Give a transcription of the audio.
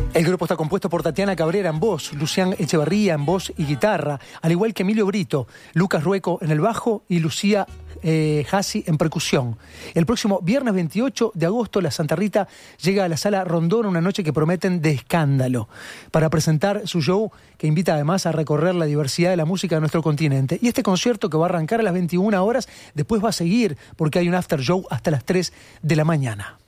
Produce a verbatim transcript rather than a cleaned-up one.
El grupo está compuesto por Tatiana Cabrera en voz, Lucián Echeverría en voz y guitarra, al igual que Emilio Brito, Lucas Rueco en el bajo y Lucía eh, Jassi en percusión. El próximo viernes veintiocho de agosto, la Santa Rita llega a la Sala Rondón, una noche que prometen de escándalo, para presentar su show que invita además a recorrer la diversidad de la música de nuestro continente. Y este concierto, que va a arrancar a las veintiuna horas, después va a seguir porque hay un after show hasta las tres de la mañana.